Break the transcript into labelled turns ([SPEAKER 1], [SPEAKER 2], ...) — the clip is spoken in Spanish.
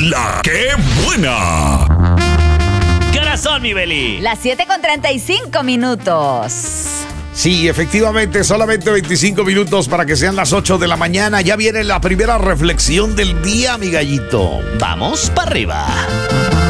[SPEAKER 1] La que buena.
[SPEAKER 2] ¿Qué horas son, mi Beli?
[SPEAKER 3] Las 7:35.
[SPEAKER 4] Sí, efectivamente, solamente 25 minutos para que sean las 8 de la mañana. Ya viene la primera reflexión del día, mi gallito.
[SPEAKER 2] Vamos para arriba.